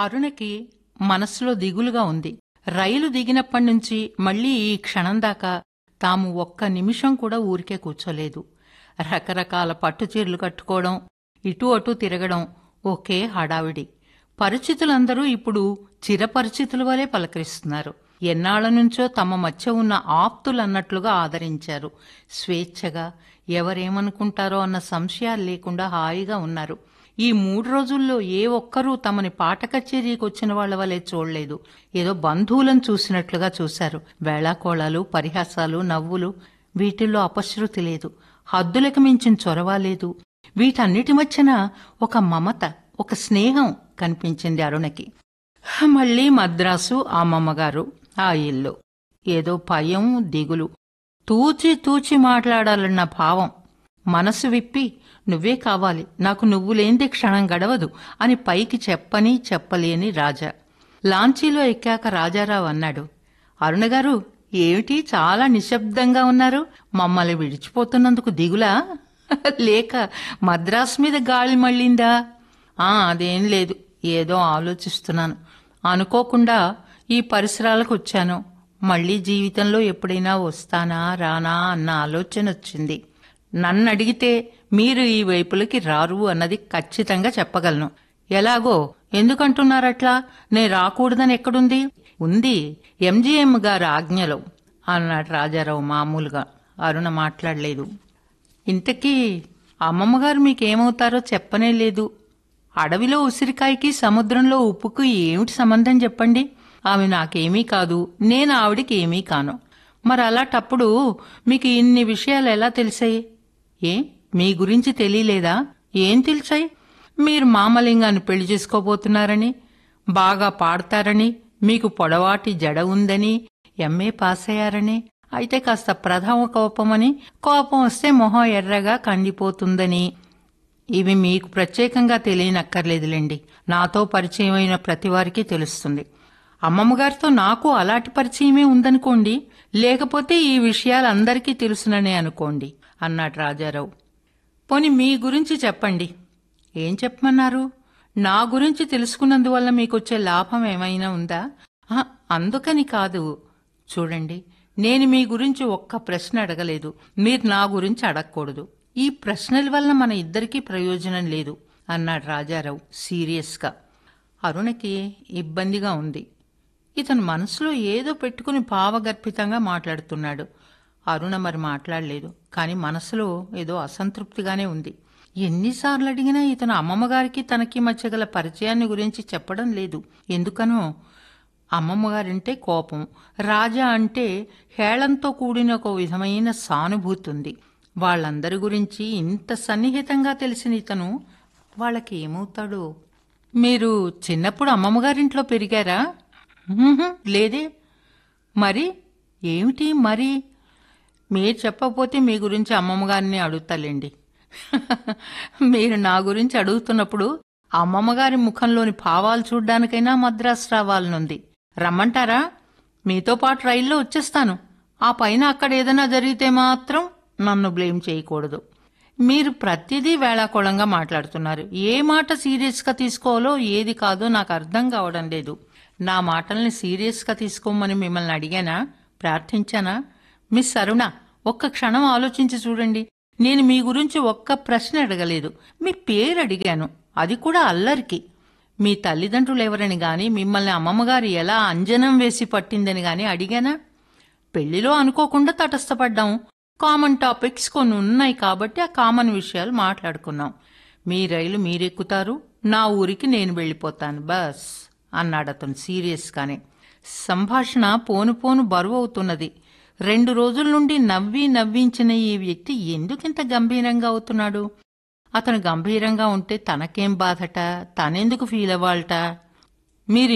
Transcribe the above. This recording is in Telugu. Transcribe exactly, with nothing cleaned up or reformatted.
అరుణకి మనస్సులో దిగులుగా ఉంది. రైలు దిగినప్పటినుంచి మళ్లీ ఈ క్షణం దాకా తాము ఒక్క నిమిషం కూడా ఊరికే కూర్చోలేదు. రకరకాల పట్టుచీరలు కట్టుకోవడం, ఇటూ అటూ తిరగడం, ఒకే హడావిడి. పరిచితులందరూ ఇప్పుడు చిరపరిచితుల వలె పలకరిస్తున్నారు. ఎన్నాళ్లనుంచో తమ మధ్య ఉన్న ఆప్తులన్నట్లుగా ఆదరించారు. స్వేచ్ఛగా ఎవరేమనుకుంటారో అన్న సంశయాలు లేకుండా హాయిగా ఉన్నారు. ఈ మూడు రోజుల్లో ఏ ఒక్కరూ తమని పాట కచేరీకి వచ్చిన వాళ్ల వలె చూడలేదు. ఏదో బంధువులను చూసినట్లుగా చూశారు. వేళాకోళాలు, పరిహాసాలు, నవ్వులు, వీటిల్లో అపశృతి లేదు. హద్దులకు మించిన చొరవ లేదు. వీటన్నిటి మధ్యన ఒక మమత, ఒక స్నేహం కనిపించింది అరుణకి. మళ్లీ మద్రాసు, అమ్మమ్మగారు, ఆ ఇల్లు. ఏదో భయం, దిగులు, తూచి తూచి మాట్లాడాలన్న భావం. మనసు విప్పి నువ్వే కావాలి, నాకు నువ్వు లేనిదే క్షణం గడవదు అని పైకి చెప్పని చెప్పలేని రాజా. లాంచీలో ఎక్కాక రాజారావు అన్నాడు, అరుణగారు ఏమిటి చాలా నిశ్శబ్దంగా ఉన్నారు? మమ్మల్ని విడిచిపోతున్నందుకు దిగులా? లేక మద్రాసు మీద గాలి మళ్ళిందా? ఆ అదేం లేదు, ఏదో ఆలోచిస్తున్నాను. అనుకోకుండా ఈ పరిసరాలకు వచ్చాను. మళ్లీ జీవితంలో ఎప్పుడైనా వస్తానా రానా అన్న ఆలోచన వచ్చింది. నన్ను అడిగితే మీరు ఈ వైపులకి రారు అన్నది ఖచ్చితంగా చెప్పగలను. ఎలాగో? ఎందుకంటున్నారట్లా? నే రాకూడదని ఎక్కడుంది? ఉంది, ఎంజీఎం గారి ఆజ్ఞలో అన్నాడు రాజారావు మామూలుగా. అరుణ మాట్లాడలేదు. ఇంతకీ అమ్మమ్మగారు మీకేమవుతారో చెప్పనే లేదు. అడవిలో ఉసిరికాయకి సముద్రంలో ఉప్పుకు ఏమిటి సంబంధం చెప్పండి? ఆమె నాకేమీ కాదు, నేను ఆవిడికి ఏమీ కాను. మరి అలాంటప్పుడు మీకు ఇన్ని విషయాలు ఎలా తెలిసాయి? ఏ మీ గురించి తెలియలేదా? ఏం తెలిసాయి? మీరు మామలింగాన్ని పెళ్లి చేసుకోబోతున్నారని, బాగా పాడతారని, మీకు పొడవాటి జడ ఉందని, ఎంఏ పాస్ అయ్యారని, అయితే కాస్త ప్రథమ కోపమని, కోపం వస్తే మొహం ఎర్రగా కందిపోతుందని. ఇవి మీకు ప్రత్యేకంగా తెలియనక్కర్లేదులేండి. నాతో పరిచయమైన ప్రతివారికి తెలుస్తుంది. అమ్మమ్మగారితో నాకు అలాంటి పరిచయమే ఉందనుకోండి, లేకపోతే ఈ విషయాలు అందరికీ తెలుసుననే అనుకోండి అన్నాడు రాజారావు. పోనీ మీ గురించి చెప్పండి. ఏం చెప్పమన్నారు? నా గురించి తెలుసుకున్నందువల్ల మీకొచ్చే లాభం ఏమైనా ఉందా? అందుకని కాదు. చూడండి, నేను మీ గురించి ఒక్క ప్రశ్న అడగలేదు, మీరు నా గురించి అడగకూడదు. ఈ ప్రశ్నల వల్ల మన ఇద్దరికీ ప్రయోజనం లేదు అన్నాడు రాజారావు సీరియస్గా. అరుణకి ఇబ్బందిగా ఉంది. ఇతను మనసులో ఏదో పెట్టుకుని భావగర్భితంగా మాట్లాడుతున్నాడు. అరుణ మరి మాట్లాడలేదు, కానీ మనసులో ఏదో అసంతృప్తిగానే ఉంది. ఎన్నిసార్లు అడిగినా ఇతను అమ్మమ్మగారికి తనకి మధ్య గల పరిచయాన్ని గురించి చెప్పడం లేదు. ఎందుకనో? అమ్మమ్మగారంటే కోపం, రాజా అంటే హేళంతో కూడిన ఒక విధమైన సానుభూతి ఉంది. వాళ్ళందరి గురించి ఇంత సన్నిహితంగా తెలిసిన ఇతను వాళ్ళకి ఏమవుతాడో? మీరు చిన్నప్పుడు అమ్మమ్మగారింట్లో పెరిగారా? లేదే. మరి ఏమిటి మరి? మీరు చెప్పకపోతే మీ గురించి అమ్మమ్మగారిని అడుగుతాలేండి. మీరు నా గురించి అడుగుతున్నప్పుడు అమ్మమ్మగారి ముఖంలోని భావాలు చూడ్డానికైనా మద్రాసు రావాలనుంది. రమ్మంటారా? మీతో పాటు రైల్లో వచ్చేస్తాను. ఆ పైన అక్కడ ఏదైనా జరిగితే మాత్రం నన్ను బ్లేమ్ చేయకూడదు. మీరు ప్రతిదీ వేళాకోళంగా మాట్లాడుతున్నారు. ఏ మాట సీరియస్గా తీసుకోవాలో ఏది కాదో నాకు అర్థం కావడం లేదు. నా మాటల్ని సీరియస్గా తీసుకోమని మిమ్మల్ని అడిగానా? ప్రార్థించానా? మిస్ అరుణ, ఒక్క క్షణం ఆలోచించి చూడండి. నేను మీ గురించి ఒక్క ప్రశ్న అడగలేదు. మీ పేరు అడిగాను, అది కూడా అల్లరికి. మీ తల్లిదండ్రులు ఎవరని గాని, మిమ్మల్ని అమ్మమ్మగారు ఎలా అంజనం వేసి పట్టిందని గాని అడిగానా? పెళ్లిలో అనుకోకుండా తటస్థపడ్డాం. కామన్ టాపిక్స్ కొన్ని ఉన్నాయి కాబట్టి ఆ కామన్ విషయాలు మాట్లాడుకున్నాం. మీ రైలు మీరెక్కుతారు, నా ఊరికి నేను వెళ్ళిపోతాను, బస్ అన్నాడతను సీరియస్గానే. సంభాషణ పోను పోను బరువు అవుతున్నది. రెండు రోజుల నుండి నవ్వి నవ్వించిన ఈ వ్యక్తి ఎందుకింత గంభీరంగా అవుతున్నాడు? అతను గంభీరంగా ఉంటే తనకేం బాధట? తనెందుకు ఫీల్ అవ్వాలట? మీరు